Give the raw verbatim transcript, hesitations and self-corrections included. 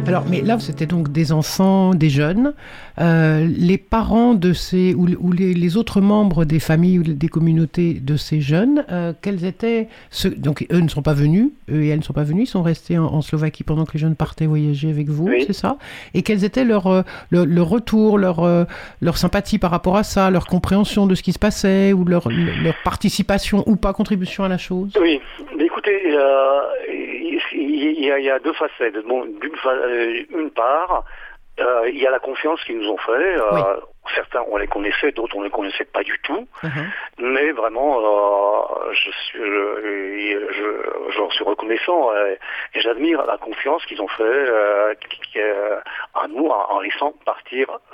Alors, mais là, c'était donc des enfants, des jeunes. Euh, les parents de ces, ou, ou les, les autres membres des familles ou des communautés de ces jeunes, euh, quels étaient ceux, donc eux ne sont pas venus, eux et elles ne sont pas venus, ils sont restés en, en Slovaquie pendant que les jeunes partaient voyager avec vous, Oui. c'est ça? Et quels étaient leur, euh, leur, leur retour, leur, euh, leur sympathie par rapport à ça, leur compréhension de ce qui se passait, ou leur, leur participation ou pas contribution à la chose? Oui, mais écoutez, euh, il, il y a, il y a deux facettes. Bon, d'une fa- euh, une part, euh, il y a la confiance qu'ils nous ont fait. Euh, Oui. Certains, on les connaissait, d'autres, on ne les connaissait pas du tout. Uh-huh. Mais vraiment, euh, je suis, je, je, j'en suis reconnaissant euh, et j'admire la confiance qu'ils ont fait euh, qui- qui, euh, à nous en en laissant partir